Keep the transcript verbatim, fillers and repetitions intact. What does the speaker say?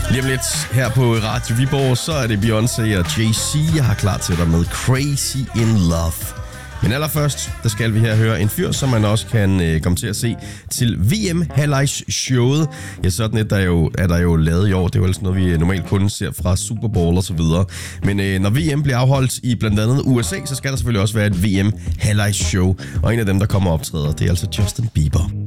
Lige om lidt her på Radio Viborg, så er det Beyoncé og Jay-Z, jeg har klar til dig med Crazy in Love. Men allerførst, der skal vi her høre en fyr, som man også kan øh, komme til at se til V M Halvlejs-showet. Ja, sådan et der jo, er der jo lavet i år. Det er jo altså noget, vi normalt kun ser fra Super Bowl og så videre. Men øh, når V M bliver afholdt i blandt andet U S A, så skal der selvfølgelig også være et V M Halvlejs-show. Og en af dem, der kommer og optræder, det er altså Justin Bieber.